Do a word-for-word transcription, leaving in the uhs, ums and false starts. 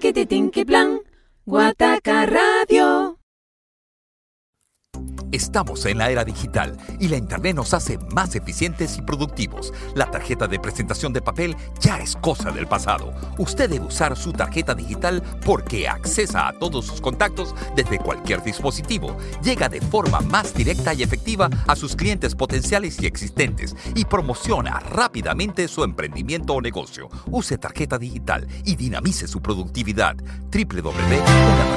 Tiquititinqui plan, Guataca Radio. Estamos en la era digital y la Internet nos hace más eficientes y productivos. La tarjeta de presentación de papel ya es cosa del pasado. Usted debe usar su tarjeta digital porque accesa a todos sus contactos desde cualquier dispositivo. Llega de forma más directa y efectiva a sus clientes potenciales y existentes y promociona rápidamente su emprendimiento o negocio. Use tarjeta digital y dinamice su productividad. doble u doble u doble u punto